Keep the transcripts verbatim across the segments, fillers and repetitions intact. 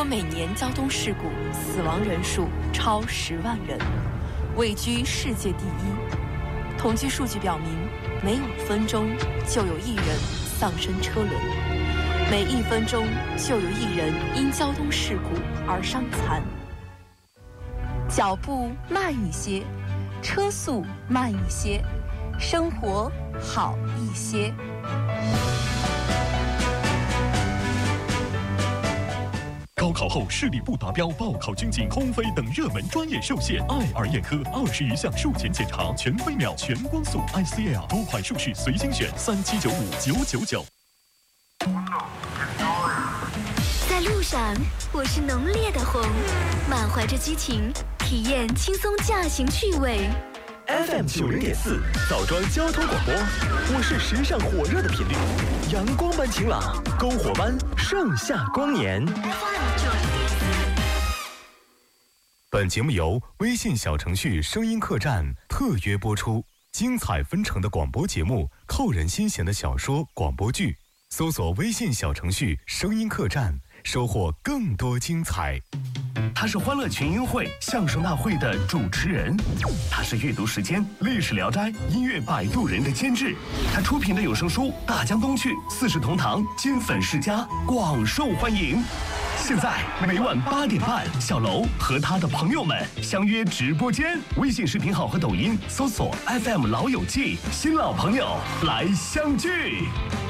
国每年交通事故死亡人数超十万人，位居世界第一。统计数据表明，每五分钟就有一人丧生车轮，每一分钟就有一人因交通事故而伤残。脚步慢一些，车速慢一些，生活好一些。 高考后视力不达标、报考军警、空飞等热门专业受限，爱尔眼科二十余项术前检查，全飞秒、全光速 I C L 多款术式随心选，三七九五九九九。 在路上，我是浓烈的红，满怀着激情，体验轻松驾行趣味。 F M 九零点四枣庄交通广播，我是时尚火热的频率，阳光般晴朗，篝火般盛夏光年。 本节目由微信小程序声音客栈特约播出，精彩纷呈的广播节目，扣人心弦的小说、广播剧，搜索微信小程序声音客栈，收获更多精彩。 他是欢乐群英会相声大会的主持人，他是阅读时间历史聊斋音乐摆渡人的监制，他出品的有声书《大江东去》《四世同堂》《金粉世家》广受欢迎。现在每晚八点半，小楼和他的朋友们相约直播间，微信视频号和抖音搜索 F M 老友记，新老朋友来相聚。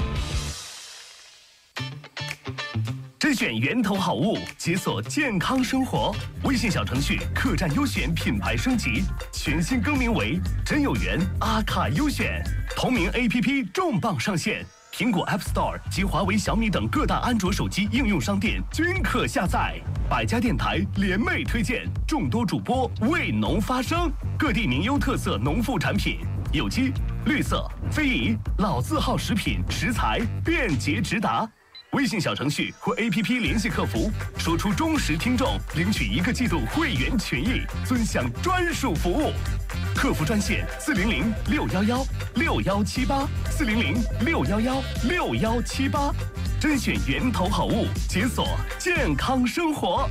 甄选源头好物，解锁健康生活。微信小程序客栈优选品牌升级，全新更名为真有缘阿卡优选。同名 A P P 重磅上线，苹果 App Store 及华为、小米等各大安卓手机应用商店均可下载。百家电台联袂推荐，众多主播为农发声，各地名优特色农副产品，有机、绿色、非遗、老字号食品食材便捷直达。微信小程序或 A P P 联系客服，说出忠实听众，领取一个季度会员权益，尊享专属服务。客服专线四零零六幺幺六幺七八四零零六幺幺六幺七八，甄选源头好物，解锁健康生活。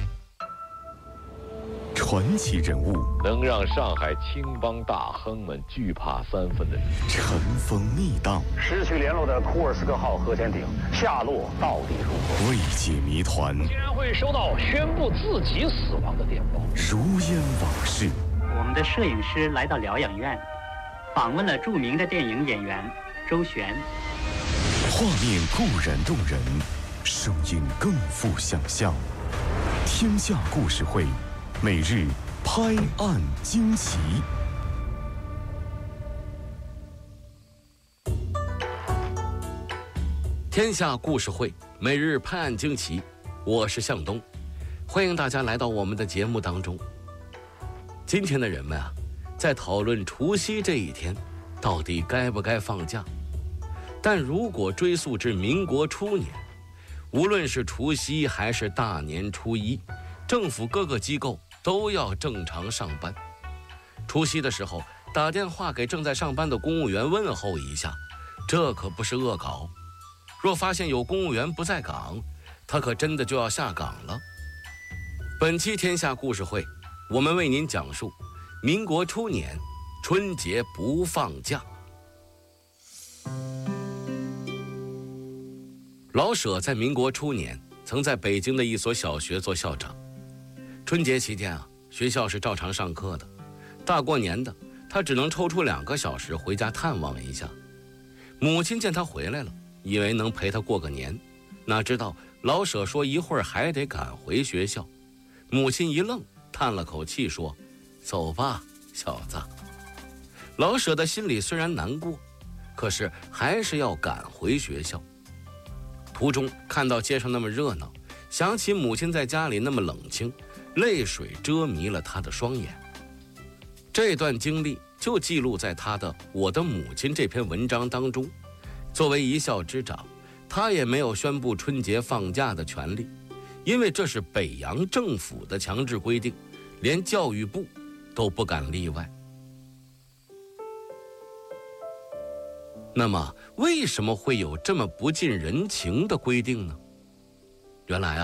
传奇人物， 能让上海青帮大亨们惧怕三分的人， 尘封密档， 失去联络的库尔斯克号核潜艇下落到底如何？ 未解谜团， 竟然会收到宣布自己死亡的电报， 如烟往事。 我们的摄影师来到疗养院，访问了著名的电影演员周璇。 画面固然动人，声音更富想象。天下故事会，每日拍案惊奇。 天下故事会，每日拍案惊奇，我是向东，欢迎大家来到我们的节目当中。今天的人们啊，在讨论除夕这一天到底该不该放假。但如果追溯至民国初年，无论是除夕还是大年初一，政府各个机构都要正常上班。除夕的时候打电话给正在上班的公务员问候一下，这可不是恶搞。若发现有公务员不在岗，他可真的就要下岗了。本期天下故事会，我们为您讲述民国初年春节不放假。老舍在民国初年曾在北京的一所小学做校长。春节期间啊，学校是照常上课的，大过年的他只能抽出两个小时回家探望一下。母亲见他回来了，以为能陪他过个年，哪知道老舍说一会儿还得赶回学校。母亲一愣，叹了口气说：“走吧，小子。”老舍的心里虽然难过，可是还是要赶回学校。途中看到街上那么热闹，想起母亲在家里那么冷清，泪水遮迷了他的双眼。这段经历就记录在他的《我的母亲》这篇文章当中。作为一校之长，他也没有宣布春节放假的权利，因为这是北洋政府的强制规定，连教育部都不敢例外。那么为什么会有这么不近人情的规定呢？原来啊，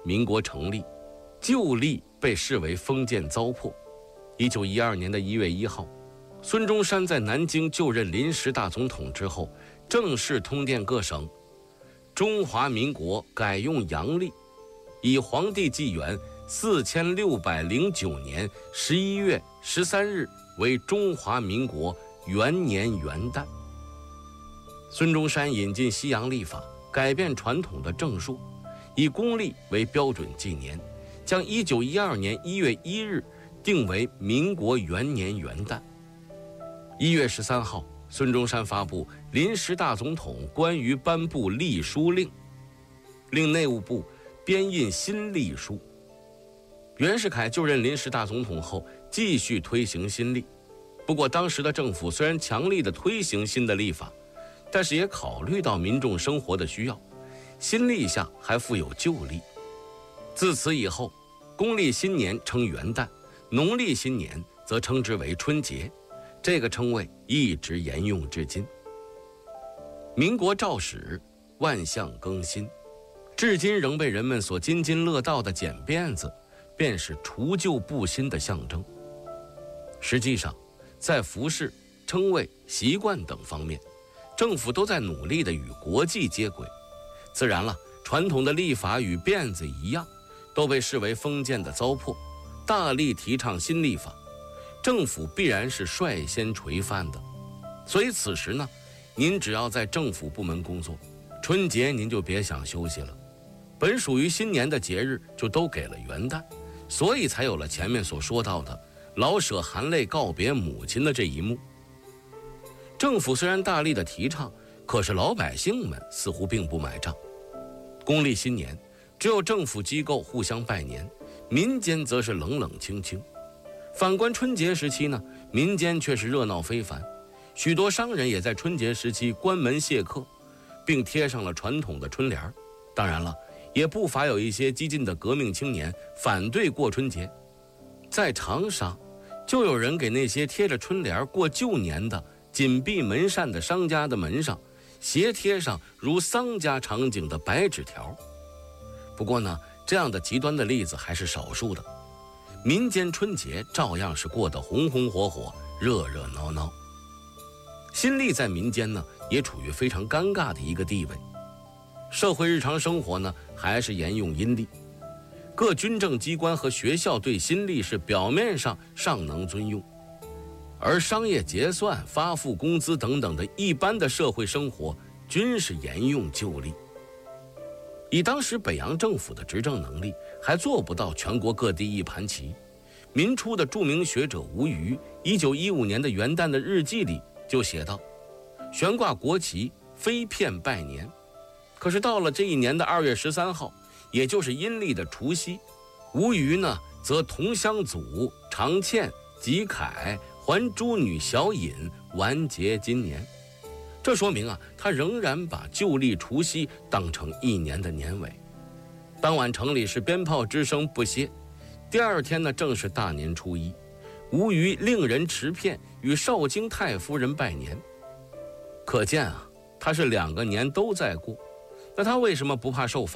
民国成立，旧历被视为封建糟粕。一九一二年的一月一号，孙中山在南京就任临时大总统之后，正式通电各省，中华民国改用阳历，以皇帝纪元四千六百零九年十一月十三日为中华民国元年元旦。孙中山引进西洋历法，改变传统的正数，以公历为标准纪年，将一九一二年一月一日定为民国元年元旦。一月十三号，孙中山发布临时大总统关于颁布历书令，令内务部编印新历书。袁世凯就任临时大总统后，继续推行新历。不过当时的政府虽然强力地推行新的历法，但是也考虑到民众生活的需要，新历下还附有旧历。自此以后，公历新年称元旦，农历新年则称之为春节，这个称谓一直沿用至今。民国肇始，万象更新，至今仍被人们所津津乐道的剪辫子，便是除旧布新的象征。实际上，在服饰、称谓、习惯等方面，政府都在努力地与国际接轨。自然了，传统的历法与辫子一样，都被视为封建的糟粕，大力提倡新历法，政府必然是率先垂范的。所以此时呢，您只要在政府部门工作，春节您就别想休息了。本属于新年的节日就都给了元旦，所以才有了前面所说到的老舍含泪告别母亲的这一幕。政府虽然大力的提倡，可是老百姓们似乎并不买账。公历新年只有政府机构互相拜年，民间则是冷冷清清。反观春节时期呢，民间却是热闹非凡，许多商人也在春节时期关门谢客，并贴上了传统的春联。当然了，也不乏有一些激进的革命青年反对过春节。在长沙，就有人给那些贴着春联过旧年的紧闭门扇的商家的门上斜贴上如丧家场景的白纸条。不过呢，这样的极端的例子还是少数的，民间春节照样是过得红红火火，热热闹闹。新历在民间呢，也处于非常尴尬的一个地位。社会日常生活呢，还是沿用阴历。各军政机关和学校对新历是表面上尚能遵用，而商业结算、发付工资等等的一般的社会生活均是沿用旧历。以当时北洋政府的执政能力，还做不到全国各地一盘棋。民初的著名学者吴虞一九一五年的元旦的日记里就写道：悬挂国旗，飞片拜年。可是到了这一年的二月十三号，也就是阴历的除夕，吴虞呢则同乡祖、常倩、吉凯还诸女小尹完结今年。这说明啊，他仍然把旧历除夕当成一年的年尾。当晚城里是鞭炮之声不歇，第二天呢正是大年初一，吴虞令人持片与少京太夫人拜年。可见啊，他是两个年都在过，那他为什么不怕受罚？